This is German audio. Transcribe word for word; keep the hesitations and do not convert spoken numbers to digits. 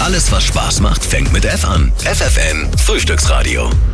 Alles, was Spaß macht, fängt mit F an. F F N Frühstücksradio.